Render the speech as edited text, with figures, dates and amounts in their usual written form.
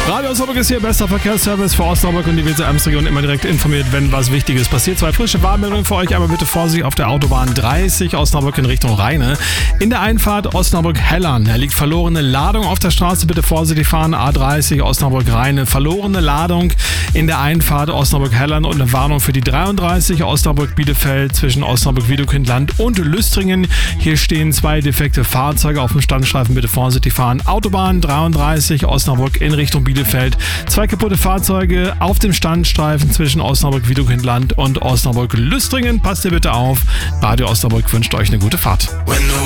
Radio Osnabrück ist hier, bester Verkehrsservice für Osnabrück und die Weser-Ems-Region, immer direkt informiert, wenn was Wichtiges passiert. 2 frische Warnmeldungen für euch, aber bitte Vorsicht auf der Autobahn 30 Osnabrück in Richtung Rheine. In der Einfahrt Osnabrück-Hellern, da liegt verlorene Ladung auf der Straße, bitte vorsichtig fahren. A30 Osnabrück-Rheine, verlorene Ladung in der Einfahrt Osnabrück-Hellern und eine Warnung für die 33 Osnabrück-Bielefeld zwischen Osnabrück-Wiedekindland und Lüstringen. Hier stehen 2 defekte Fahrzeuge auf dem Standstreifen, bitte vorsichtig fahren. Autobahn 33 Osnabrück in Richtung Bielefeld, 2 kaputte Fahrzeuge auf dem Standstreifen zwischen Osnabrück-Wiedekindland und Osnabrück-Lüstringen. Passt ihr bitte auf. Radio Osnabrück wünscht euch eine gute Fahrt.